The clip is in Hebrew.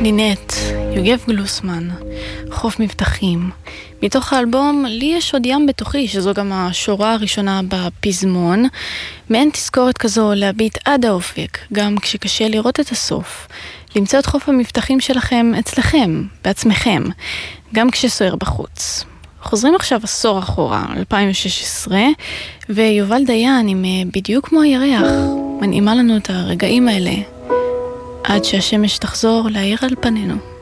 נינט, יוגב גלוסמן, חוף מבטחים. מתוך האלבום לי יש עוד ים בתוכי, שזו גם השורה הראשונה בפזמון. מעין תזכורת כזו להביט עד האופק, גם כשקשה לראות את הסוף. למצוא את חוף המבטחים שלכם אצלכם, בעצמכם, גם כשסוער בחוץ. חוזרים עכשיו עשור אחורה, 2016, ויובל דיין עם בדיוק כמו הירח, מנעימה לנו את הרגעים האלה, עד שהשמש תחזור להאיר על פנינו.